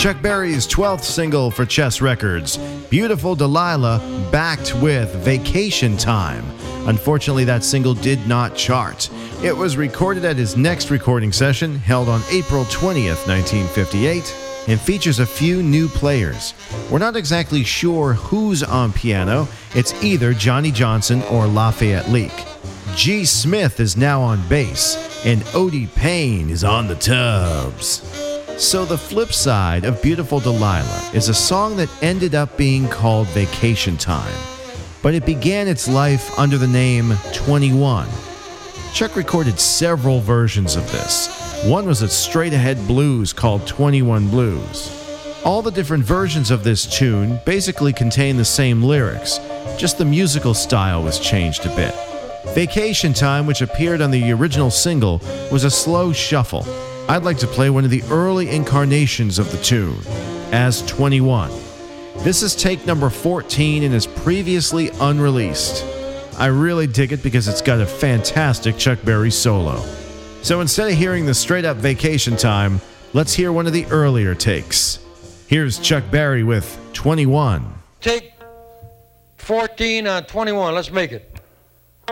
Chuck Berry's 12th single for Chess Records, Beautiful Delilah, backed with Vacation Time. Unfortunately, that single did not chart. It was recorded at his next recording session, held on April 20th, 1958, and features a few new players. We're not exactly sure who's on piano. It's either Johnny Johnson or Lafayette Leak. G. Smith is now on bass, and Odie Payne is on the tubs. So the flip side of Beautiful Delilah is a song that ended up being called Vacation Time, but it began its life under the name 21. Chuck recorded several versions of this. One was a straight-ahead blues called 21 Blues. All the different versions of this tune basically contain the same lyrics, just the musical style was changed a bit. Vacation Time, which appeared on the original single, was a slow shuffle. I'd like to play one of the early incarnations of the tune, as 21. This is take number 14 and is previously unreleased. I really dig it because it's got a fantastic Chuck Berry solo. So instead of hearing the straight-up Vacation Time, let's hear one of the earlier takes. Here's Chuck Berry with 21. Take 14 on 21. Let's make it.